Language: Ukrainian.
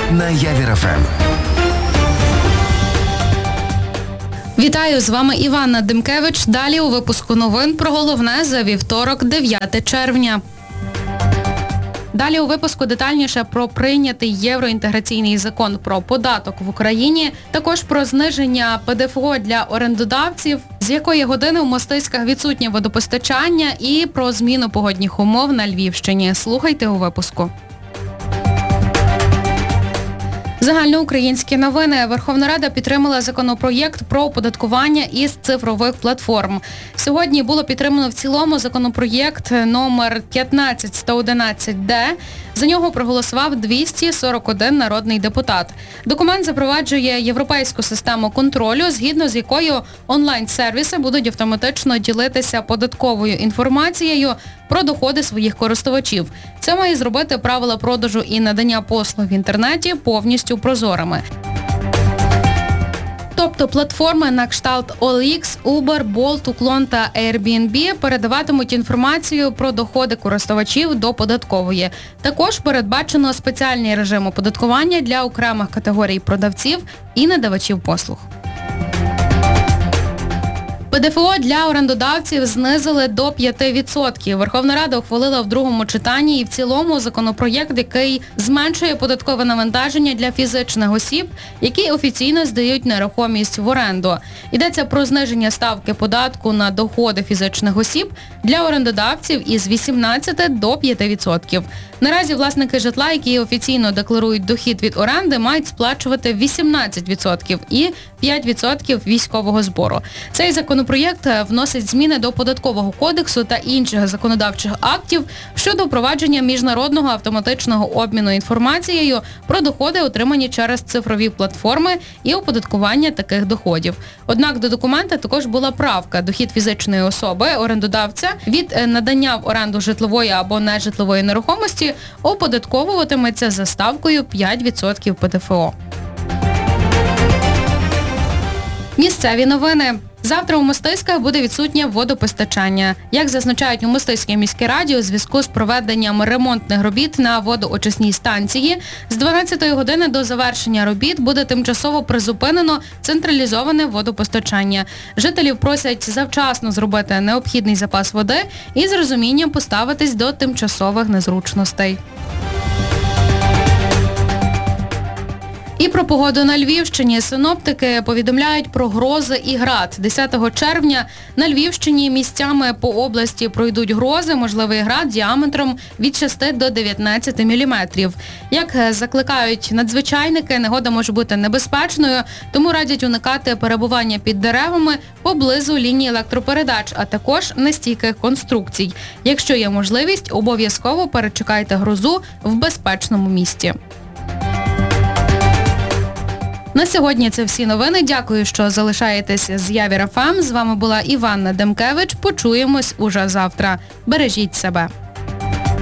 на Явір ФМ. Вітаю, з вами Іванна Димкевич. Далі у випуску новин про головне за вівторок, 9 червня. Далі у випуску детальніше про прийнятий євроінтеграційний закон про податок в Україні, також про зниження ПДФО для орендодавців, з якої години у Мостиськах відсутнє водопостачання, і про зміну погодних умов на Львівщині. Слухайте у випуску. Загальноукраїнські новини. Верховна Рада підтримала законопроєкт про оподаткування із цифрових платформ. Сьогодні було підтримано в цілому законопроєкт номер 15111-д. За нього проголосував 241 народний депутат. Документ запроваджує європейську систему контролю, згідно з якою онлайн-сервіси будуть автоматично ділитися податковою інформацією про доходи своїх користувачів. Це має зробити правила продажу і надання послуг в інтернеті повністю прозорими. Тобто платформи на кшталт OLX, Uber, Bolt, Uklon та Airbnb передаватимуть інформацію про доходи користувачів до податкової. Також передбачено спеціальний режим оподаткування для окремих категорій продавців і надавачів послуг. ПДФО для орендодавців знизили до 5%. Верховна Рада ухвалила в другому читанні і в цілому законопроєкт, який зменшує податкове навантаження для фізичних осіб, які офіційно здають нерухомість в оренду. Йдеться про зниження ставки податку на доходи фізичних осіб для орендодавців із 18 до 5%. Наразі власники житла, які офіційно декларують дохід від оренди, мають сплачувати 18% і 5% військового збору. Цей законопроєкт вносить зміни до Податкового кодексу та інших законодавчих актів щодо впровадження міжнародного автоматичного обміну інформацією про доходи, отримані через цифрові платформи, і оподаткування таких доходів. Однак до документа також була правка: дохід фізичної особи, орендодавця, від надання в оренду житлової або нежитлової нерухомості оподатковуватиметься за ставкою 5% ПДФО. Місцеві новини. Завтра у Мостиськах буде відсутнє водопостачання. Як зазначають у Мостиській міській раді, у зв'язку з проведенням ремонтних робіт на водоочисній станції, з 12 години до завершення робіт буде тимчасово призупинено централізоване водопостачання. Жителів просять завчасно зробити необхідний запас води і з розумінням поставитись до тимчасових незручностей. І про погоду на Львівщині. Синоптики повідомляють про грози і град. 10 червня на Львівщині місцями по області пройдуть грози, можливий град діаметром від 6 до 19 мм. Як закликають надзвичайники, негода може бути небезпечною, тому радять уникати перебування під деревами поблизу лінії електропередач, а також нестійких конструкцій. Якщо є можливість, обов'язково перечекайте грозу в безпечному місці. На сьогодні це всі новини. Дякую, що залишаєтесь з Явір ФМ. З вами була Іванна Димкевич. Почуємось уже завтра. Бережіть себе.